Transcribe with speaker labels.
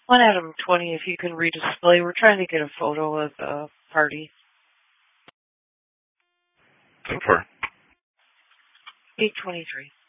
Speaker 1: On Adam 20, if you can redisplay, we're trying to get a photo of the party.
Speaker 2: So far.
Speaker 1: 823.